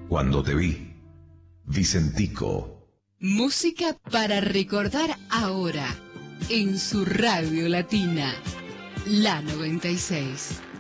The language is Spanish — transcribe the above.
Cuando te vi, Vicentico. Música para recordar ahora, en su radio latina, la 96.